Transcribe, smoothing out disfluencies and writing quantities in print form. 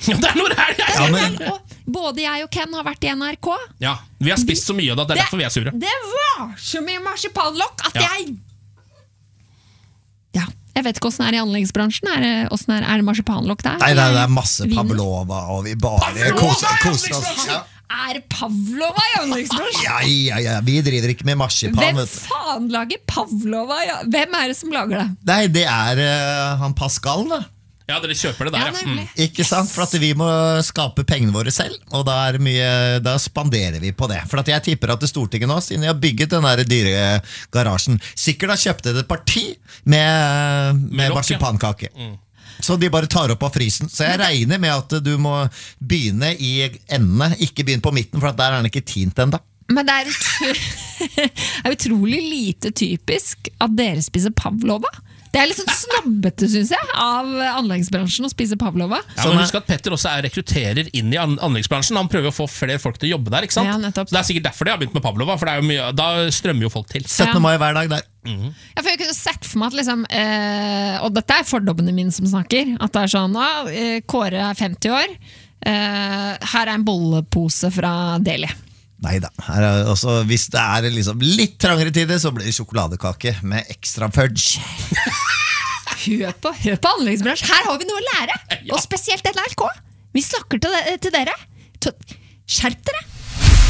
Ja, det noe her, Og både jeg og Ken har vært i NRK. Ja, vi har spist så mye av det, det derfor vi sure. Det var så mye marsipanlokk at jeg jeg vet ikke hvordan det i anleggsbransjen. Er det marsipanlokk der? Nei, det masse pavlova, og vi bare koser oss. Er pavlova i anleggsbransjen? Ja, vi driver ikke med marsipan. Hvem faen lager pavlova? Hvem er det som lager det? Nei, det han Pascal, da. Ja, dere kjøper det der, Ikke sant, for at vi må skape pengene våre selv, og da spanderer vi på det. For at jeg tipper at Stortinget nå, siden jeg har bygget den der dyre garasjen, sikkert har kjøpt et parti med marsipankake. Så de bare tar opp av frysen. Så jeg regner med at du må begynne i endene, ikke begynne på midten, for at der den ikke tint enda. Men det er utrolig lite typisk at dere spiser pavlova. Det litt sånn snobbete, synes jeg, av anleggsbransjen å spise pavlova. Ja, men husk at Petter også rekrutterer inn i anleggsbransjen. Han prøver å få flere folk til å jobbe der, ikke sant? Ja, nettopp. Så det sikkert derfor de har begynt med pavlova, for det mye, da strømmer jo folk til. 17. mai hver dag der. Ja, for jeg kunne sett for meg at liksom, og dette fordommene mine som snakker, at det sånn, Kåre 50 år, her en bollepose fra Deli. Neida, også, hvis det liksom litt trangere tid, så blir det sjokoladekake med ekstra fudge. Hør på anleggsbransjen. Her har vi noe å lære, og spesielt NRK. Vi snakker til dere. Skjerp dere.